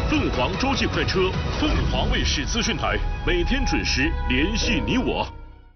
凤凰洲际快车，凤凰卫视资讯台，每天准时联系你我。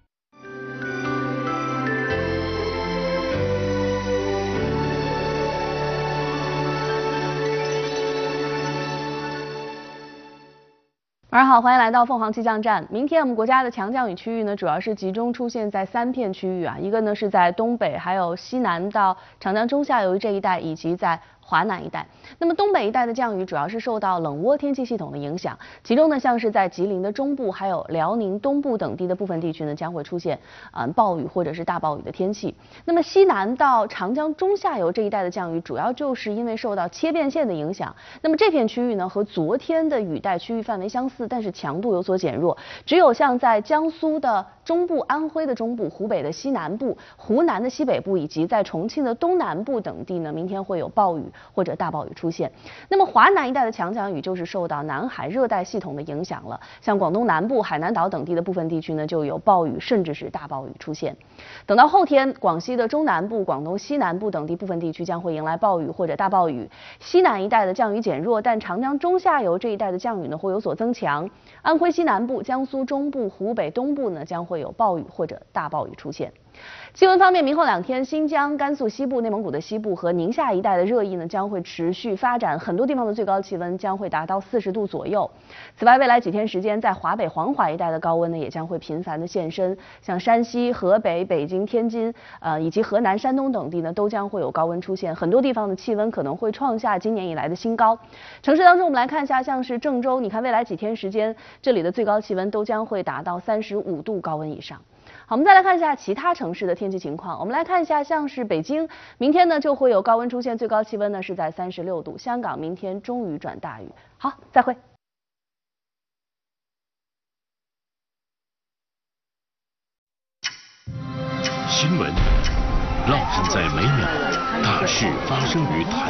晚上好，欢迎来到凤凰气象站。明天我们国家的强降雨区域呢，主要是集中出现在3片区域啊，一个呢是在东北，还有西南到长江中下游这一带，以及在华南一带。那么东北一带的降雨主要是受到冷涡天气系统的影响，其中呢像是在吉林的中部，还有辽宁东部等地的部分地区呢将会出现暴雨或者是大暴雨的天气。那么西南到长江中下游这一带的降雨，主要就是因为受到切变线的影响。那么这片区域呢和昨天的雨带区域范围相似，但是强度有所减弱。只有像在江苏的中部、安徽的中部、湖北的西南部、湖南的西北部以及在重庆的东南部等地呢，明天会有暴雨或者大暴雨出现。那么华南一带的强降雨就是受到南海热带系统的影响了，像广东南部、海南岛等地的部分地区呢，就有暴雨甚至是大暴雨出现。等到后天，广西的中南部、广东西南部等地部分地区将会迎来暴雨或者大暴雨。西南一带的降雨减弱，但长江中下游这一带的降雨呢会有所增强。安徽西南部、江苏中部、湖北东部呢将会有暴雨或者大暴雨出现。气温方面，明后2天，新疆、甘肃西部、内蒙古的西部和宁夏一带的热议呢将会持续发展，很多地方的最高气温将会达到40度左右。此外，未来几天时间，在华北、黄淮一带的高温呢也将会频繁的现身，像山西、河北、北京、天津以及河南、山东等地呢都将会有高温出现，很多地方的气温可能会创下今年以来的新高。城市当中，我们来看一下，像是郑州，你看未来几天时间，这里的最高气温都将会达到35度高温以上。好，我们再来看一下其他城市的天气情况。我们来看一下，像是北京，明天呢就会有高温出现，最高气温呢是在36度。香港明天中雨转大雨。好，再会。 新闻浪漫在每秒，大事发生于台。